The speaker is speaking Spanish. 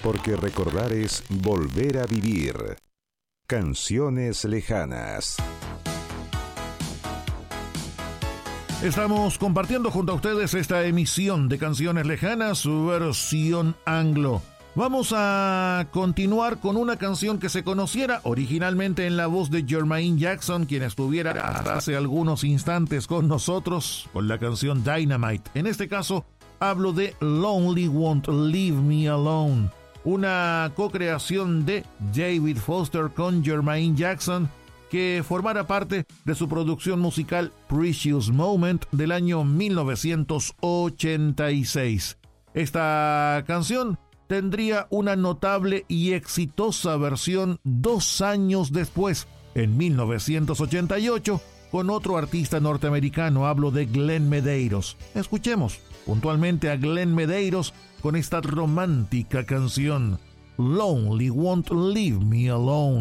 porque recordar es volver a vivir. Canciones lejanas. Estamos compartiendo junto a ustedes esta emisión de Canciones Lejanas, su versión anglo. Vamos a continuar con una canción que se conociera originalmente en la voz de Jermaine Jackson, quien estuviera hasta hace algunos instantes con nosotros, con la canción Dynamite. En este caso, hablo de Lonely Won't Leave Me Alone, una co-creación de David Foster con Jermaine Jackson, que formara parte de su producción musical Precious Moment del año 1986. Esta canción tendría una notable y exitosa versión 2 años después, en 1988, con otro artista norteamericano. Hablo de Glenn Medeiros. Escuchemos puntualmente a Glenn Medeiros con esta romántica canción, Lonely Won't Leave Me Alone.